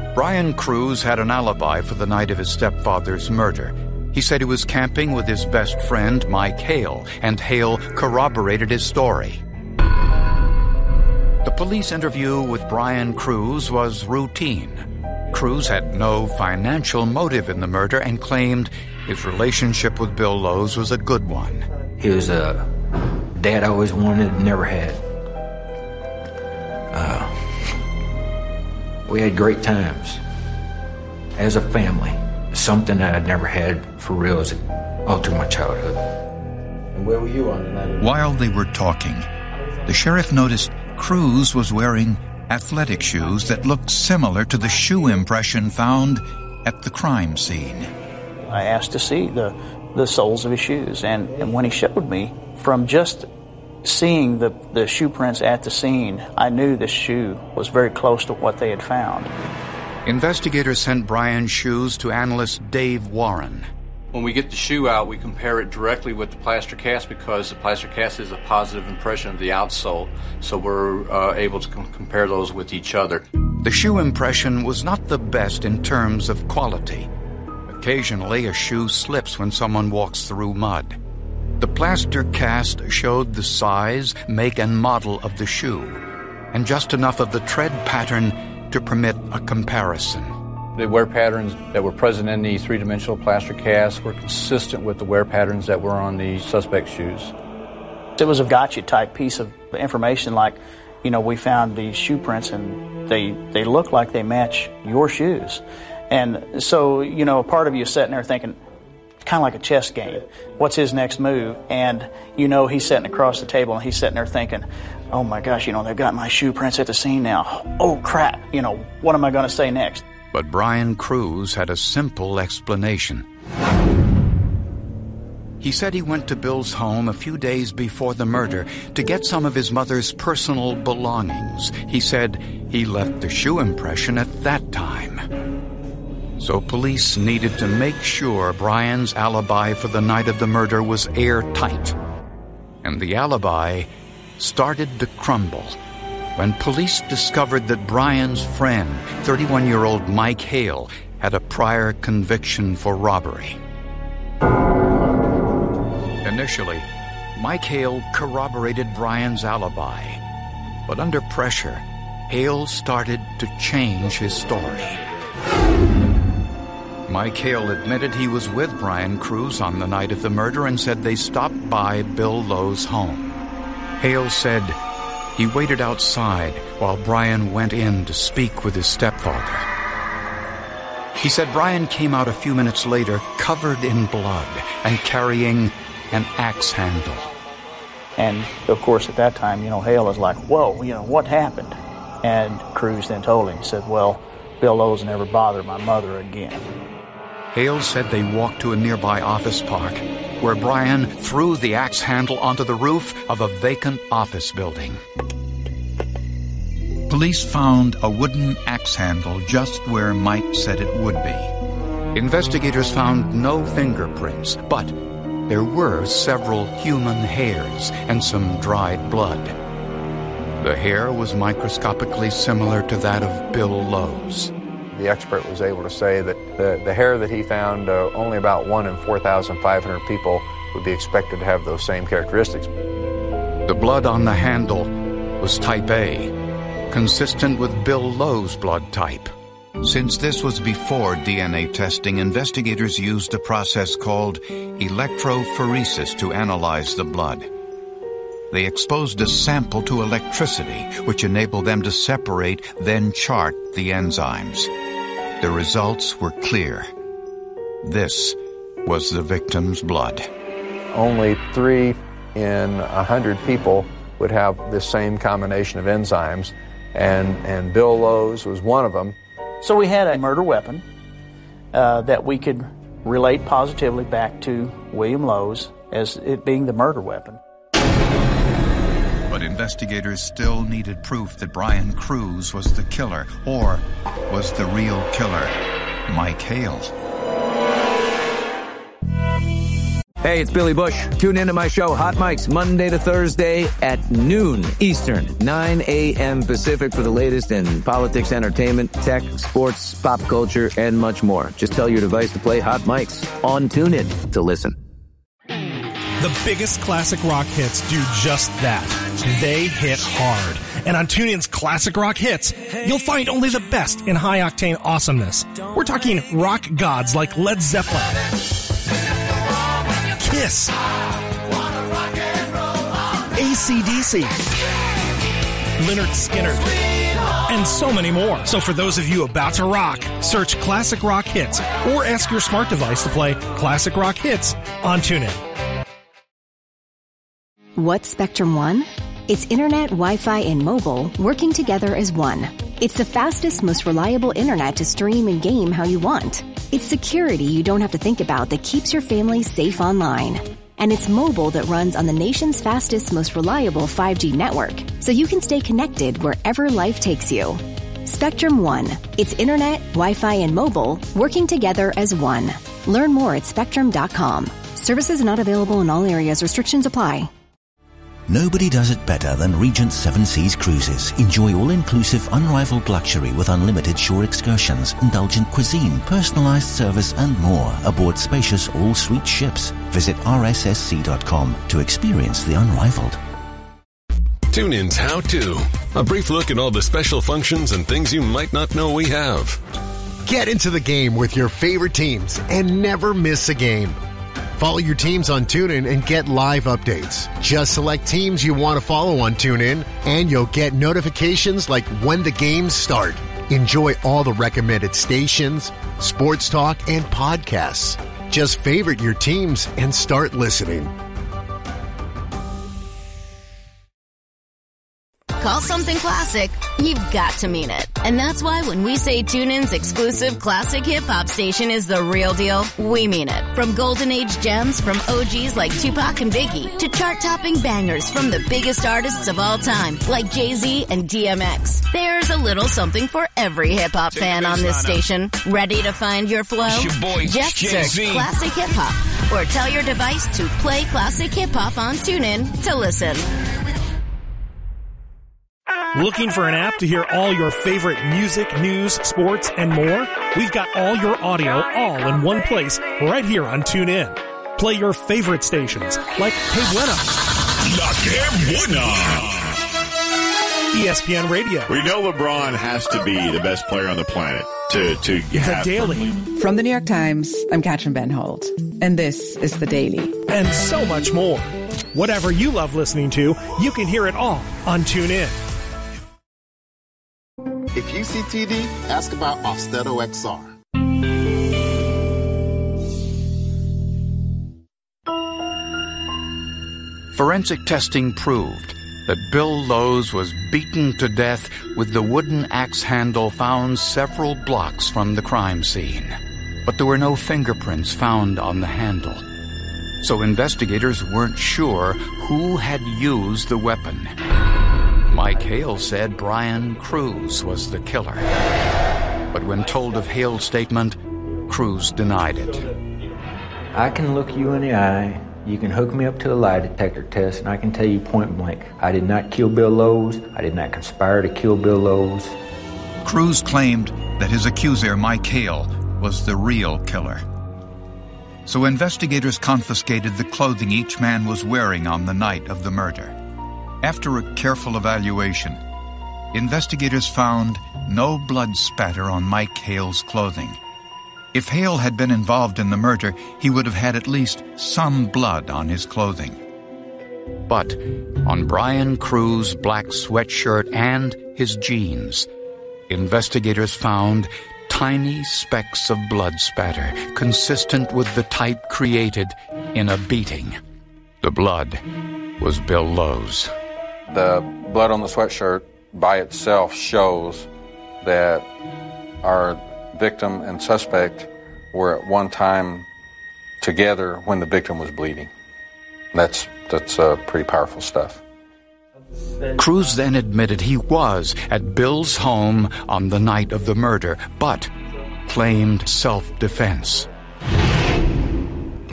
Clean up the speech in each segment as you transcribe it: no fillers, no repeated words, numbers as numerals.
Brian Cruz had an alibi for the night of his stepfather's murder. He said he was camping with his best friend, Mike Hale, and Hale corroborated his story. The police interview with Brian Cruz was routine. Cruz had no financial motive in the murder and claimed his relationship with Bill Lowe's was a good one. He was a dad I always wanted and never had. We had great times as a family, something that I'd never had for real all through my childhood. And where were you on the night? While they were talking, the sheriff noticed Cruz was wearing athletic shoes that looked similar to the shoe impression found at the crime scene. I asked to see the soles of his shoes, and when he showed me, from just seeing the shoe prints at the scene, I knew this shoe was very close to what they had found. Investigators sent Brian's shoes to analyst Dave Warren. When we get the shoe out, we compare it directly with the plaster cast because the plaster cast is a positive impression of the outsole, so we're able to compare those with each other. The shoe impression was not the best in terms of quality. Occasionally, a shoe slips when someone walks through mud. The plaster cast showed the size, make, and model of the shoe, and just enough of the tread pattern to permit a comparison. The wear patterns that were present in the three-dimensional plaster cast were consistent with the wear patterns that were on the suspect's shoes. It was a gotcha type piece of information, like, we found these shoe prints and they look like they match your shoes. And so, part of you is sitting there thinking, kind of like a chess game. What's his next move? And he's sitting across the table and he's sitting there thinking, oh my gosh, they've got my shoe prints at the scene now. Oh crap, what am I going to say next? But Brian Cruz had a simple explanation. He said he went to Bill's home a few days before the murder to get some of his mother's personal belongings. He said he left the shoe impression at that time. So police needed to make sure Brian's alibi for the night of the murder was airtight. And the alibi started to crumble when police discovered that Brian's friend, 31-year-old Mike Hale, had a prior conviction for robbery. Initially, Mike Hale corroborated Brian's alibi. But under pressure, Hale started to change his story. Mike Hale admitted he was with Brian Cruz on the night of the murder and said they stopped by Bill Lowe's home. Hale said he waited outside while Brian went in to speak with his stepfather. He said Brian came out a few minutes later covered in blood and carrying an axe handle. And, of course, at that time, Hale was like, whoa, what happened? And Cruz then told him, he said, well, Bill Lowe's never bothered my mother again. Hale said they walked to a nearby office park where Brian threw the axe handle onto the roof of a vacant office building. Police found a wooden axe handle just where Mike said it would be. Investigators found no fingerprints, but there were several human hairs and some dried blood. The hair was microscopically similar to that of Bill Lowe's. The expert was able to say that the hair that he found, only about 1 in 4,500 people would be expected to have those same characteristics. The blood on the handle was type A, consistent with Bill Lowe's blood type. Since this was before DNA testing, investigators used a process called electrophoresis to analyze the blood. They exposed a sample to electricity, which enabled them to separate, then chart the enzymes. The results were clear. This was the victim's blood. Only 3 in 100 people would have this same combination of enzymes, and Bill Lowe's was one of them. So we had a murder weapon that we could relate positively back to William Lowe's as it being the murder weapon. But investigators still needed proof that Brian Cruz was the killer, or was the real killer Mike Hale. Hey, it's Billy Bush. Tune into my show, Hot Mics, Monday to Thursday at noon Eastern, 9 a.m. Pacific for the latest in politics, entertainment, tech, sports, pop culture, and much more. Just tell your device to play Hot Mics on TuneIn to listen. The biggest classic rock hits do just that. They hit hard. And on TuneIn's Classic Rock Hits, you'll find only the best in high-octane awesomeness. We're talking rock gods like Led Zeppelin, Kiss, AC/DC, Lynyrd Skynyrd, and so many more. So for those of you about to rock, search Classic Rock Hits or ask your smart device to play Classic Rock Hits on TuneIn. What's Spectrum One? It's internet, Wi-Fi, and mobile working together as one. It's the fastest, most reliable internet to stream and game how you want. It's security you don't have to think about that keeps your family safe online. And it's mobile that runs on the nation's fastest, most reliable 5G network, so you can stay connected wherever life takes you. Spectrum One. It's internet, Wi-Fi, and mobile working together as one. Learn more at spectrum.com. Services not available in all areas. Restrictions apply. Nobody does it better than Regent Seven Seas Cruises. Enjoy all-inclusive, unrivaled luxury with unlimited shore excursions, indulgent cuisine, personalized service, and more aboard spacious all-suite ships. Visit rssc.com to experience the unrivaled. TuneIn's How To. A brief look at all the special functions and things you might not know we have. Get into the game with your favorite teams and never miss a game. Follow your teams on TuneIn and get live updates. Just select teams you want to follow on TuneIn, and you'll get notifications like when the games start. Enjoy all the recommended stations, sports talk, and podcasts. Just favorite your teams and start listening. Call something classic, you've got to mean it. And that's why when we say TuneIn's exclusive classic hip-hop station is the real deal, we mean it. From golden age gems from OGs like Tupac and Biggie to chart-topping bangers from the biggest artists of all time like Jay-Z and DMX. There's a little something for every hip-hop fan on this station. Ready to find your flow? Just search Classic Hip-Hop or tell your device to play Classic Hip-Hop on TuneIn to listen. Looking for an app to hear all your favorite music, news, sports, and more? We've got all your audio all in one place right here on TuneIn. Play your favorite stations like Que Buena, La Que Buena, ESPN Radio. We know LeBron has to be the best player on the planet to The Daily. From the New York Times, I'm Katrin Ben Holt, and this is The Daily. And so much more. Whatever you love listening to, you can hear it all on TuneIn. If you see TD, ask about Austedo XR. Forensic testing proved that Bill Lowe's was beaten to death with the wooden axe handle found several blocks from the crime scene. But there were no fingerprints found on the handle. So investigators weren't sure who had used the weapon. Mike Hale said Brian Cruz was the killer. But when told of Hale's statement, Cruz denied it. I can look you in the eye, you can hook me up to a lie detector test, and I can tell you point blank, I did not kill Bill Lowe's, I did not conspire to kill Bill Lowe's. Cruz claimed that his accuser, Mike Hale, was the real killer. So investigators confiscated the clothing each man was wearing on the night of the murder. After a careful evaluation, investigators found no blood spatter on Mike Hale's clothing. If Hale had been involved in the murder, he would have had at least some blood on his clothing. But on Brian Cruz's black sweatshirt and his jeans, investigators found tiny specks of blood spatter consistent with the type created in a beating. The blood was Bill Lowe's. The blood on the sweatshirt by itself shows that our victim and suspect were at one time together when the victim was bleeding. That's pretty powerful stuff. Cruz then admitted he was at Bill's home on the night of the murder, but claimed self-defense.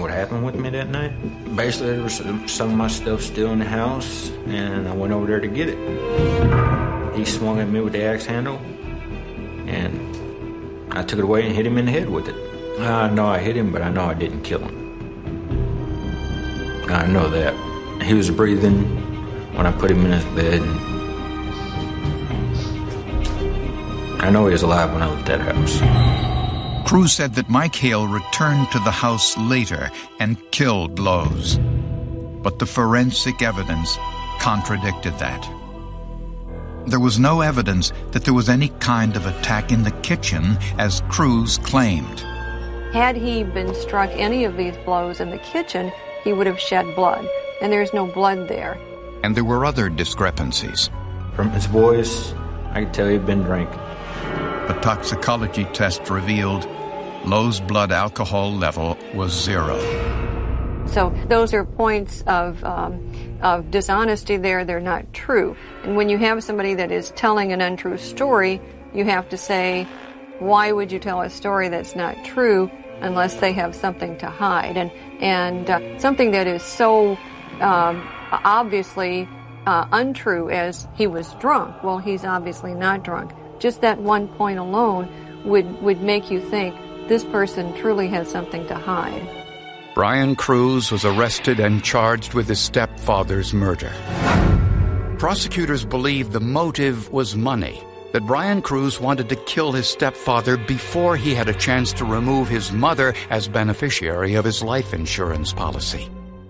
what happened with me that night. Basically, there was some of my stuff still in the house, and I went over there to get it. He swung at me with the axe handle, and I took it away and hit him in the head with it. I know I hit him, but I know I didn't kill him. I know that. He was breathing when I put him in his bed. I know he was alive when I left that house. Cruz said that Mike Hale returned to the house later and killed Lowe's. But the forensic evidence contradicted that. There was no evidence that there was any kind of attack in the kitchen, as Cruz claimed. Had he been struck any of these blows in the kitchen, he would have shed blood, and there's no blood there. And there were other discrepancies. From his voice, I could tell he'd been drinking. A toxicology test revealed Lowe's blood alcohol level was 0. So those are points of dishonesty there. They're not true. And when you have somebody that is telling an untrue story, you have to say, why would you tell a story that's not true unless they have something to hide? And something that is so obviously untrue as he was drunk. Well, he's obviously not drunk. Just that one point alone would make you think this person truly has something to hide. Brian Cruz was arrested and charged with his stepfather's murder. Prosecutors believe the motive was money, that Brian Cruz wanted to kill his stepfather before he had a chance to remove his mother as beneficiary of his life insurance policy.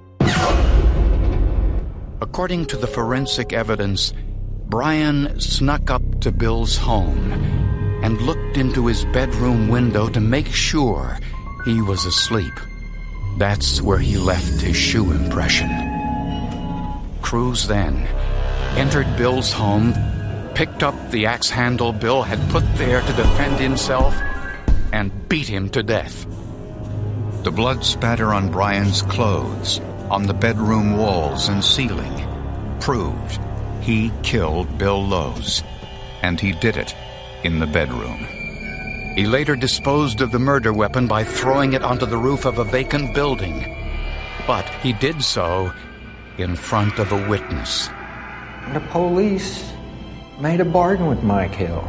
According to the forensic evidence, Brian snuck up to Bill's home and looked into his bedroom window to make sure he was asleep. That's where he left his shoe impression. Cruz then entered Bill's home, picked up the axe handle Bill had put there to defend himself, and beat him to death. The blood spatter on Brian's clothes, on the bedroom walls and ceiling, proved he killed Bill Lowe's, and he did it in the bedroom. He later disposed of the murder weapon by throwing it onto the roof of a vacant building, but he did so in front of a witness. The police made a bargain with Mike Hale.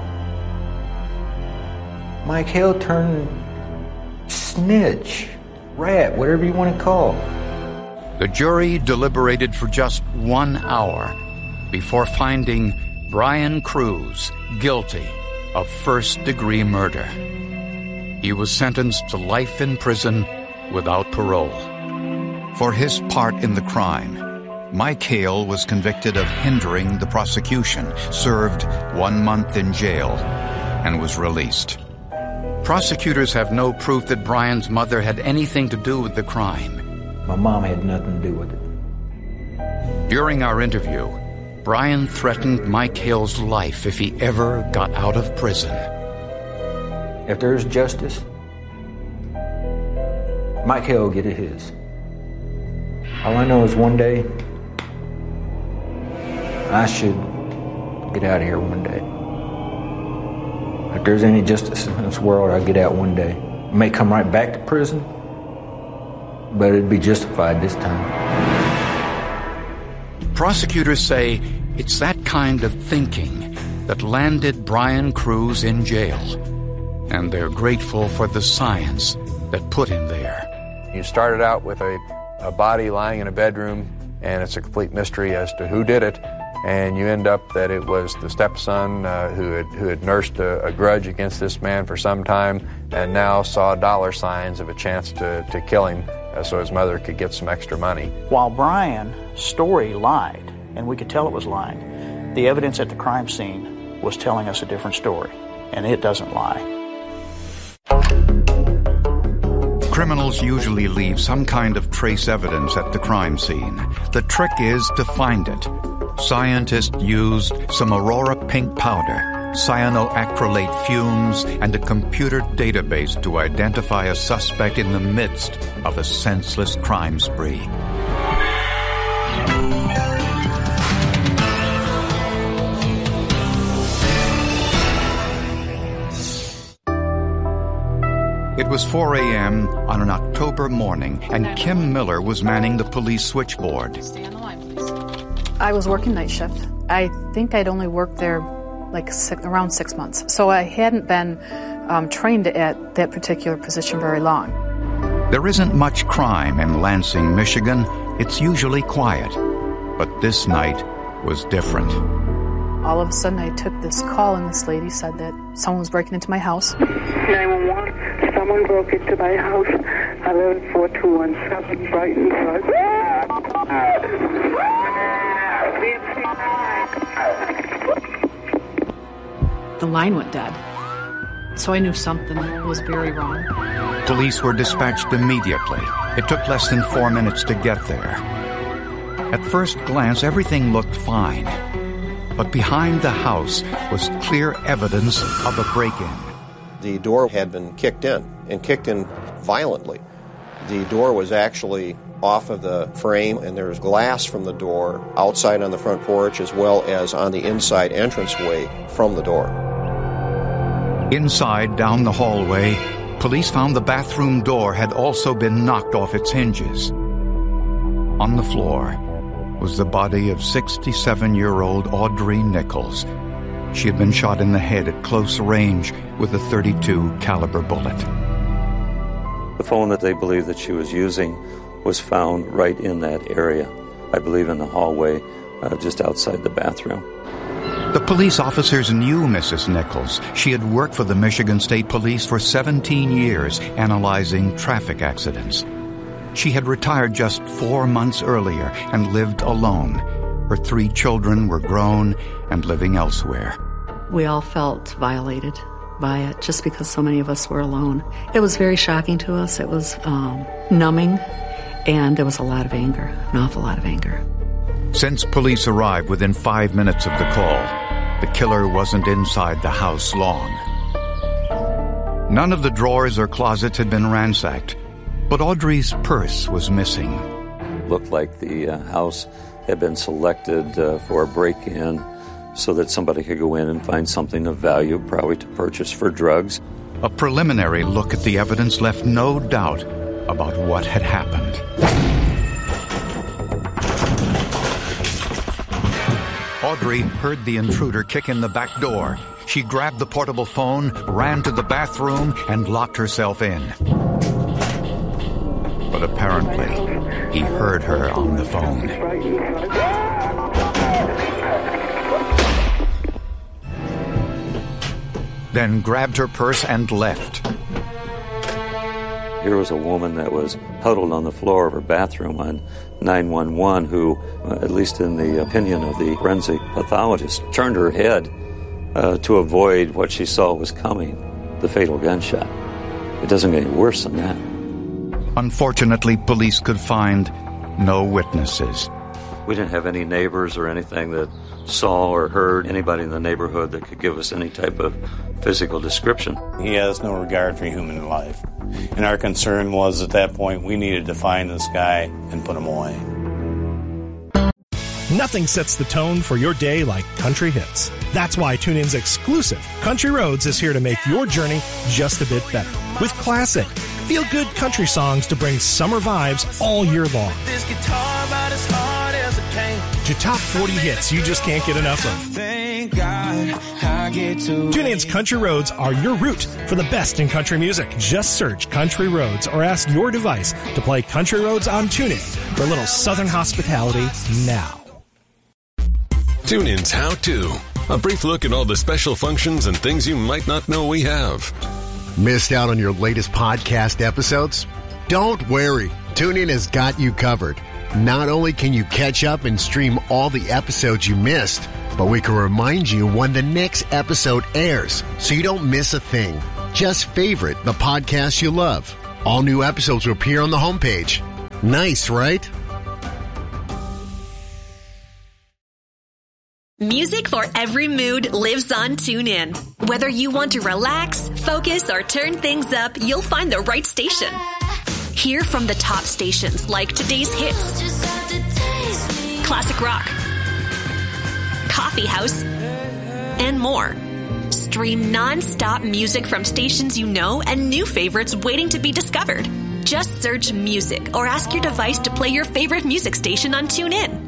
Mike Hale turned snitch, rat, whatever you want to call it. The jury deliberated for just 1 hour before finding Brian Cruz guilty of first-degree murder. He was sentenced to life in prison without parole. For his part in the crime, Mike Hale was convicted of hindering the prosecution, served 1 month in jail, and was released. Prosecutors have no proof that Brian's mother had anything to do with the crime. My mom had nothing to do with it. During our interview, Brian threatened Mike Hale's life if he ever got out of prison. If there's justice, Mike Hale will get his. All I know is one day, I should get out of here one day. If there's any justice in this world, I'll get out one day. I may come right back to prison, but it'd be justified this time. Prosecutors say it's that kind of thinking that landed Brian Cruz in jail, and they're grateful for the science that put him there. You started out with a body lying in a bedroom, and it's a complete mystery as to who did it, and you end up that it was the stepson who had nursed a grudge against this man for some time, and now saw dollar signs of a chance to kill him so his mother could get some extra money. While Brian's story lied, and we could tell it was lying, the evidence at the crime scene was telling us a different story, and it doesn't lie. Criminals usually leave some kind of trace evidence at the crime scene. The trick is to find it. Scientists used some aurora pink powder, cyanoacrylate fumes, and a computer database to identify a suspect in the midst of a senseless crime spree. It was 4 a.m. on an October morning, and Kim Miller was manning the police switchboard. I was working night shift. I think I'd only worked there around 6 months. So I hadn't been trained at that particular position very long. There isn't much crime in Lansing, Michigan. It's usually quiet. But this night was different. All of a sudden I took this call and this lady said that someone was breaking into my house. 911, someone broke into my house. I live at 4217 Brighton Road. The line went dead. So I knew something was very wrong. Police were dispatched immediately. It took less than 4 minutes to get there. At first glance, everything looked fine. But behind the house was clear evidence of a break-in. The door had been kicked in, and kicked in violently. The door was actually off of the frame, and there was glass from the door outside on the front porch as well as on the inside entranceway from the door. Inside, down the hallway, police found the bathroom door had also been knocked off its hinges. On the floor was the body of 67-year-old Audrey Nichols. She had been shot in the head at close range with a .32 caliber bullet. The phone that they believe that she was using was found right in that area, I believe in the hallway just outside the bathroom. The police officers knew Mrs. Nichols. She had worked for the Michigan State Police for 17 years, analyzing traffic accidents. She had retired just 4 months earlier and lived alone. Her 3 children were grown and living elsewhere. We all felt violated by it just because so many of us were alone. It was very shocking to us. It was numbing, and there was a lot of anger, an awful lot of anger. Since police arrived within 5 minutes of the call, the killer wasn't inside the house long. None of the drawers or closets had been ransacked, but Audrey's purse was missing. Looked like the house had been selected for a break-in so that somebody could go in and find something of value, probably to purchase for drugs. A preliminary look at the evidence left no doubt about what had happened. Audrey heard the intruder kick in the back door. She grabbed the portable phone, ran to the bathroom, and locked herself in. But apparently, he heard her on the phone. Then grabbed her purse and left. Here was a woman that was huddled on the floor of her bathroom on 911 who, at least in the opinion of the forensic pathologist, turned her head to avoid what she saw was coming, the fatal gunshot. It doesn't get any worse than that. Unfortunately, police could find no witnesses. We didn't have any neighbors or anything that saw or heard anybody in the neighborhood that could give us any type of physical description. He has no regard for human life. And our concern was at that point we needed to find this guy and put him away. Nothing sets the tone for your day like country hits. That's why TuneIn's exclusive Country Roads is here to make your journey just a bit better. With classic, feel-good country songs to bring summer vibes all year long. This guitar about as hard as it came. To top 40 hits you just can't get enough of. Thank God I get to. TuneIn's Country Roads are your route for the best in country music. Just search Country Roads or ask your device to play Country Roads on TuneIn for a little Southern hospitality now. TuneIn's How To. A brief look at all the special functions and things you might not know we have. Missed out on your latest podcast episodes? Don't worry. TuneIn has got you covered. Not only can you catch up and stream all the episodes you missed, but we can remind you when the next episode airs so you don't miss a thing. Just favorite the podcast you love. All new episodes will appear on the homepage. Nice, right? Music for every mood lives on TuneIn. Whether you want to relax, focus, or turn things up, you'll find the right station. Hear from the top stations like Today's Hits, Classic Rock, Coffee House, and more. stream non-stop music from stations you know and new favorites waiting to be discovered. Just search music or ask your device to play your favorite music station on TuneIn.